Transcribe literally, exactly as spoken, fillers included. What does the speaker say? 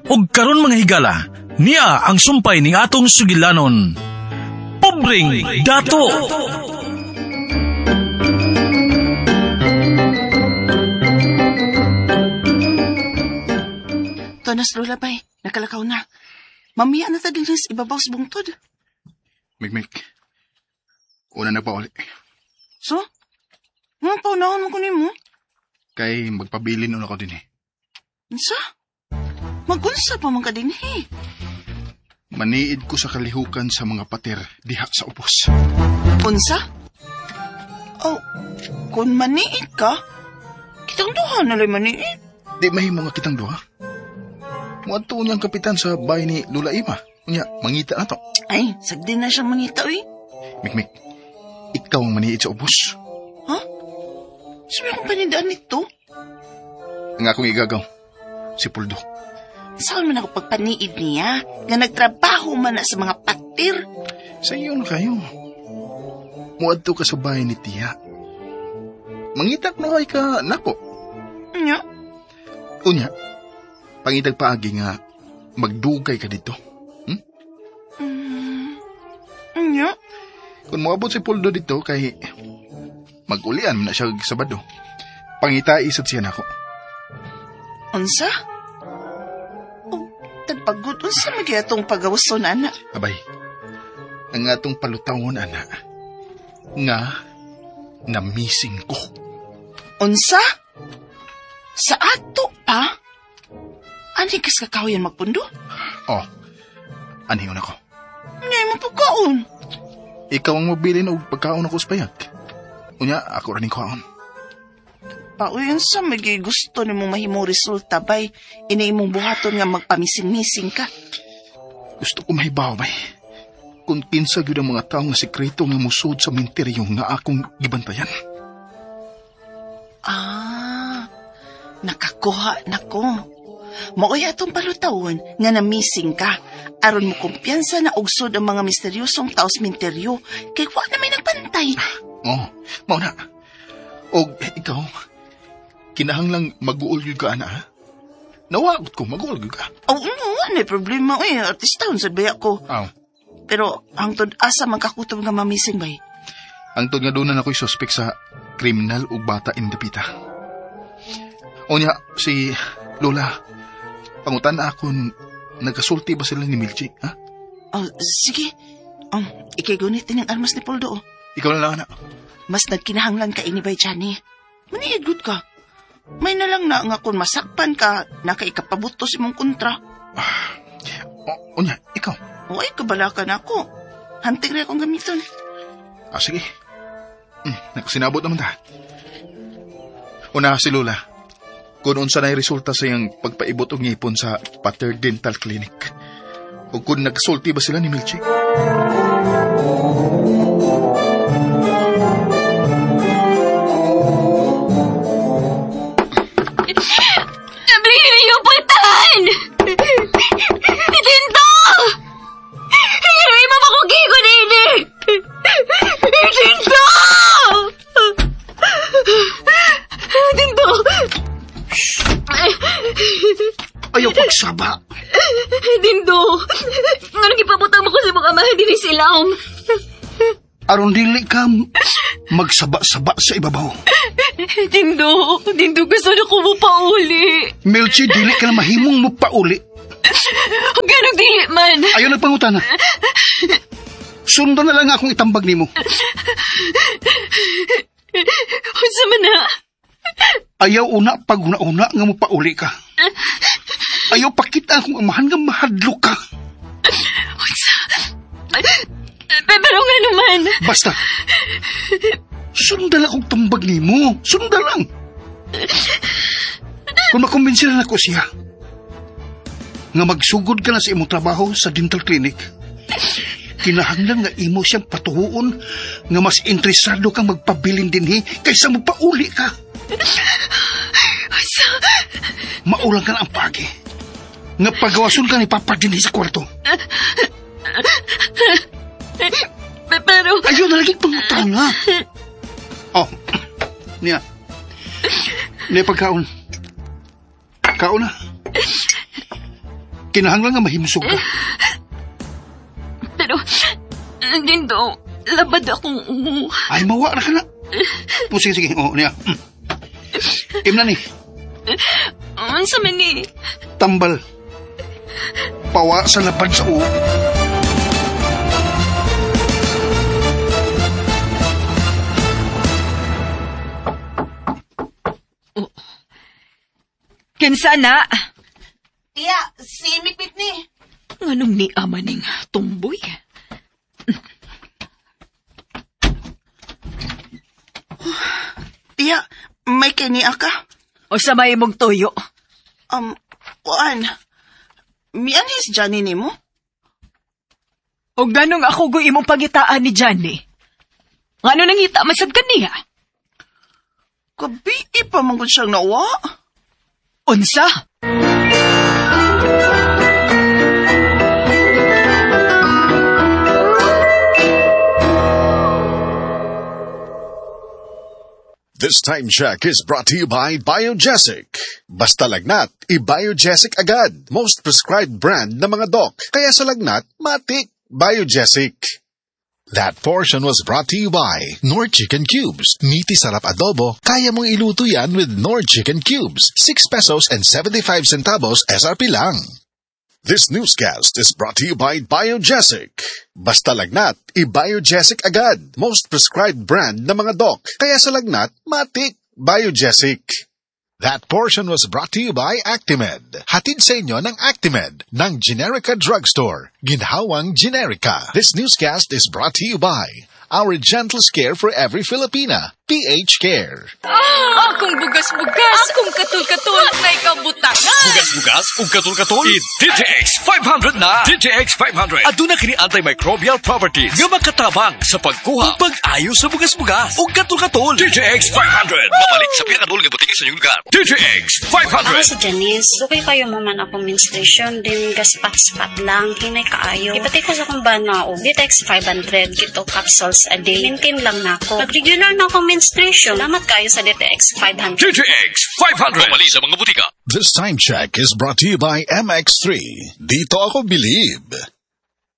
ug karon mga higala, niya ang sumpay ning atong sugilanon. Pobreng dato. Tonas Lola bay, nakalakaw na. Mamiya na ta din sa ibabaw sa bungtod. Mikmik, una na pa uli. So? Mga paunahon mo kunin mo? Kay magpabilin una ko din eh. Unsa? Magunsa pa man ka din eh. Maniid ko sa kalihukan sa mga pater diha sa upos. Unsa? Oh, kung maniid ka, kitang duha na lang maniid. Di mahimo nga kitang duha. Muadto niyang kapitan sa bahay ni Lula Ima. Unya, mangita na to. Ay, sagdi na siyang mangita eh. Mikmik, ikaw ang maniid sa upos. Ha? Sabi akong panidaan nito? Ang akong igagaw, si Puldo. Saan man ako pagpaniid niya? Nga nagtrabaho man na sa mga patir. Sa iyo na kayo. Muadto ka sa bahay ni Tiya. Mangitak na kay ka nako. Nya? Unya, pangitag paagi nga magdugay ka dito. Hmm? Mm, nya? Kung moabot si Puldo dito kay mag-ulian na siya Sabado. Pangita isat siya nako. Unsa? Oh, tagpagod. Unsa magyatong pagawason, ana? Abay, ang atong palutawon, ana, nga namising ko. Unsa? Sa ato pa? Ani kas kakawayan magpundo? Oh, aniyon ako. Ngay mo pagkaon. Ikaw ang mabilin o pagkaon ako sa payag. Unya, ako rin kaon. Pauyon sa magiging gusto ni mong mahimo resulta bay, ina imong buhaton nga magpamising-mising ka. Gusto ko mahibaw, bay. Kung kinsa gyud ang mga tao nga sekreto nga musud sa minteryo nga akong gibantayan. Ah, nakakuha na ko. Maoy atong palutawon nga namising ka. Aron mo kumpiyansa na ugsod ang mga misteryosong tao sa minteryo, kay wa na may nagpantay. Oh, mauna. O ikaw, kinahanglang mag-uol yun ka, ana, ha? Nawagot ko, mag-uol yun ka. Oh, no, ano problema, eh. Artistahon sa baya ko. Oh. Pero, hangtod asa magkakutob nga mamising, bay? Hangtod nga doon na ako'y suspek sa kriminal o bata indapita. O niya, si Lola, pangutan na akong nagkasulti ba sila ni Milchi, ha? Oh, sige. Um, ikigunitin ang armas ni Poldo, oh. Ikaw na lang, anak. Mas nagkinahanglan ka inibay, Johnny. Maniigod ka. May na lang na nga kung masakpan ka, nakaikapabuto si mong kontra. Ah, o, o niya, ikaw. O ay, kabalakan ako. Hanting rin akong gamiton. Ah, sige. Hmm, nakasinabot naman ta. Una, si Lola. Kung unsa na'y resulta sa iyang pagpaibot og ngipon sa Pater Dental Clinic. O kung nagsulti ba sila ni Milchi. Ayaw pagsaba. Dindo, nga nagipabutang mo ko sa mga amahan din si Ilawom. Aron dili ka magsaba-saba sa ibabaw. Dindo, Dindo, gusto na ko mo pauli. Milchi, dili ka na mahimong mo pauli. Ganong dili man. Ayaw nagpangutana. Sundan na lang akong itambag nimo. Unsa man na? Ayaw una pag una-una nga mo pauli ka. Ayaw pakita akong amahan nga mahadlo ka. Unsa? Pero nga naman. Basta. Sundan akong tambag nimo. Sundan lang. Kung makumbinsiran ako siya nga magsugod ka na sa imong trabaho sa dental clinic, kinahanglan nga imo siyang patuhuon nga mas interesado kang magpabilin dinhi kaysa magpauli ka. Asa? Maulang ka na ang pagi. Nga pagawason ka ni Papa dinhi sa kwarto. Pero... Ayaw na laging pangutana. Oh, niya. Niya pagkaon. Kaon na. Kinahanglan nga mahimsog ka. Pero, Dindo, labad akong... Ay, mawa na ka na. O, sige, sige. O, niya. Mm. Imna ni. Ang sa mani. Tambal. Pawa sa lapad sa uo. Kinsa na? Tiya, si Mikmik ni. Nganong ni amaning tumboy? Tiya, may kiniya ka? O sa may mong tuyo? Um, kuan. Mianis Johnny ni mo? O ganong ako gu imong pagitaan ni Johnny? Ngano nang hita masad kaniya? Kabi, ipamangkot siyang nawa. Unsa? This time check is brought to you by Biogesic. Basta lagnat, i-Biogesic agad. Most prescribed brand ng mga doc. Kaya sa lagnat, matik. Biogesic. That portion was brought to you by Nord Chicken Cubes. Meaty sarap adobo, kaya mong iluto yan with Nord Chicken Cubes. six pesos and seventy-five centavos S R P lang. This newscast is brought to you by Biogesic. Basta lagnat, i-Biogesic agad. Most prescribed brand ng mga doc. Kaya sa lagnat, matik. Biogesic. That portion was brought to you by Actimed. Hatid sa inyo ng Actimed ng Generica Drugstore. Ginhawang Generica. This newscast is brought to you by our gentlest care for every Filipina, P H Care. Ah, akong bugas-bugas, akong katul-katul, may kabutangan. Bugas-bugas ug katul-katul. I-D T X five hundred na. D T X five hundred. Aduna kini antimicrobial properties nga makatabang sa pagkuha ug pag-ayo sa bugas-bugas ug katul-katul. D T X five hundred. Mabalik sa pinakadul nga butika sa inyong lugar. D T X five hundred. Ako si Janice. Dugay kayo maman ako menstruation din gaspat-spat lang hinay kaayo. Ipati ko sa kung ba na o D T X five hundred kito capsules a day. Maintain lang na ako. Pag regular na akong menstruation, salamat kayo sa D T X five hundred. D T X five hundred. Mabalik sa mga butika. This time check is brought to you by M X three. Dito ako believe.